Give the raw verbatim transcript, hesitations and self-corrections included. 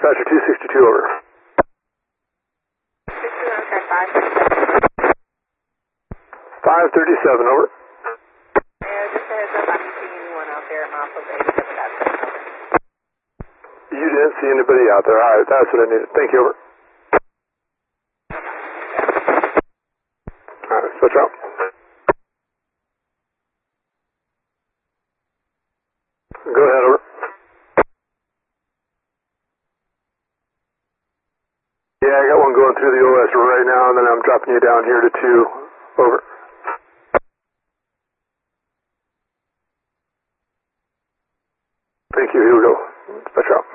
Dispatcher two sixty-two, over. five thirty-seven, over. Yeah, just a heads up, I didn't see anyone out there. I'm off of eighty-seven thousand. You didn't see anybody out there. All right, that's what I needed. Thank you, over. All right, switch out. Go ahead, over. Yeah, I got one going through the O S right now, and then I'm dropping you down here to two, over. Thank you, here we go. Switch out.